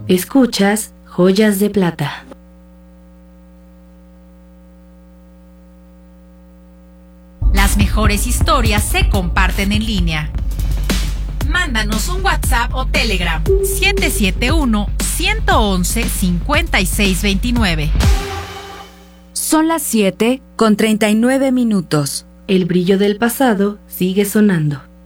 Escuchas Joyas de Plata. Las mejores historias se comparten en línea. Mándanos un WhatsApp o Telegram 771-111-5629. Son las 7:39. El brillo del pasado sigue sonando.